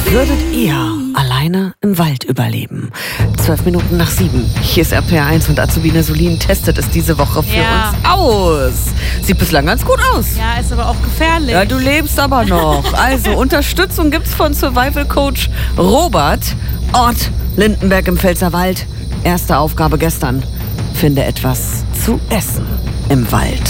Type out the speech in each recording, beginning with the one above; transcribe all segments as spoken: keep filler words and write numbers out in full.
Würdet ihr alleine im Wald überleben? Zwölf Minuten nach sieben. Hier ist R P R eins und Azubine Solin testet es diese Woche für Ja. uns aus. Sieht bislang ganz gut aus. Ja, ist aber auch gefährlich. Ja, du lebst aber noch. Also, Unterstützung gibt's von Survival Coach Robert. Ort Lindenberg im Pfälzerwald. Erste Aufgabe gestern. Finde etwas zu essen im Wald.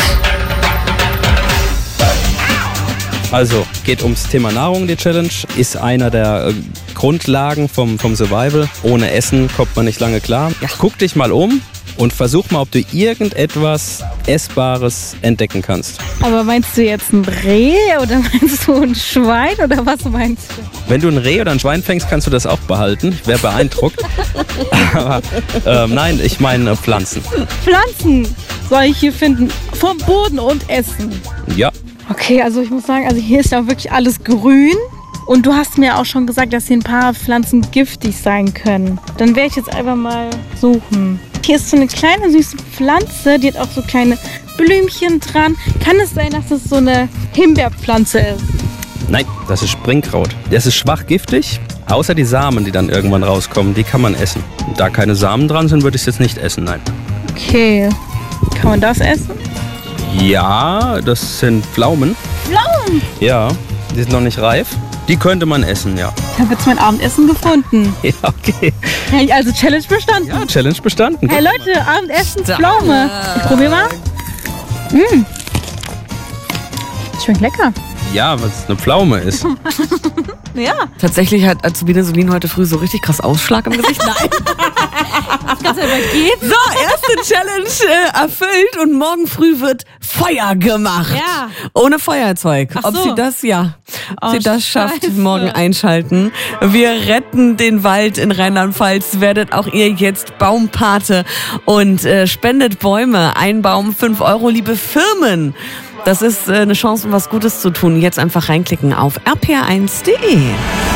Also, geht ums Thema Nahrung, die Challenge. Ist einer der äh, Grundlagen vom, vom Survival. Ohne Essen kommt man nicht lange klar. Ja. Guck dich mal um und versuch mal, ob du irgendetwas Essbares entdecken kannst. Aber meinst du jetzt ein Reh oder meinst du ein Schwein oder was meinst du? Wenn du ein Reh oder ein Schwein fängst, kannst du das auch behalten. Ich wäre beeindruckt. Aber ähm, nein, ich meine äh, Pflanzen. Pflanzen soll ich hier finden. Vom Boden und essen. Ja. Okay, also ich muss sagen, also hier ist ja wirklich alles grün. Und du hast mir auch schon gesagt, dass hier ein paar Pflanzen giftig sein können. Dann werde ich jetzt einfach mal suchen. Hier ist so eine kleine süße Pflanze, die hat auch so kleine Blümchen dran. Kann es sein, dass es so eine Himbeerpflanze ist? Nein, das ist Springkraut. Das ist schwach giftig, außer die Samen, die dann irgendwann rauskommen, die kann man essen. Da keine Samen dran sind, würde ich es jetzt nicht essen, nein. Okay, kann man das essen? Ja, das sind Pflaumen. Pflaumen! Ja, die sind noch nicht reif. Die könnte man essen, ja. Ich habe jetzt mein Abendessen gefunden. Ja, okay. Hey, also Challenge bestanden. Ja, Challenge bestanden. Hey Leute, Abendessen, Pflaume. Ich probier mal. Mmh. Schmeckt lecker. Ja, was eine Pflaume ist. Ja. Tatsächlich hat Azubine Solin heute früh so richtig krass Ausschlag im Gesicht. Nein. Das kannst du übergeben. So, erste Challenge äh, erfüllt und morgen früh wird Feuer gemacht. Ja. Ohne Feuerzeug. Ach Ob so. sie das, ja, ob Oh, sie das schafft, Scheiße. morgen einschalten. Wir retten den Wald in Rheinland-Pfalz. Werdet auch ihr jetzt Baumpate und äh, spendet Bäume. Ein Baum, fünf Euro, liebe Firmen. Das ist äh, eine Chance, um was Gutes zu tun. Jetzt einfach reinklicken auf r p r eins punkt d e.